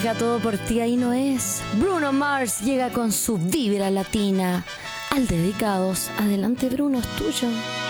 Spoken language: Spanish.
deja todo por ti, ahí no es. Bruno Mars llega con su vibra latina. Al dedicados, adelante Bruno, es tuyo.